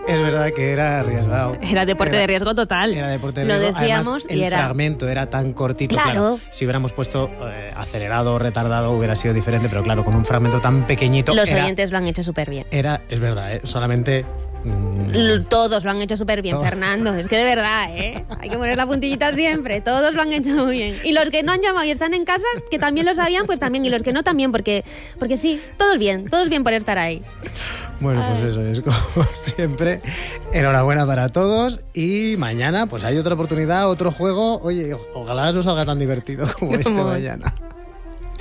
Es verdad que era arriesgado. Era deporte de riesgo total. Era deporte de riesgo. Lo decíamos. Además, el fragmento era tan cortito. Claro, si hubiéramos puesto acelerado o retardado hubiera sido diferente, pero claro, con un fragmento tan pequeñito... Los oyentes lo han hecho súper bien. Es verdad, solamente... Todos lo han hecho súper bien, Fernando. Es que de verdad, hay que poner la puntillita siempre. Todos lo han hecho muy bien. Y los que no han llamado y están en casa, que también lo sabían, pues también. Y los que no, también, porque sí, todos bien por estar ahí. Bueno, pues eso es como siempre. Enhorabuena para todos. Y mañana, pues hay otra oportunidad, otro juego. Oye, ojalá no salga tan divertido como este mañana.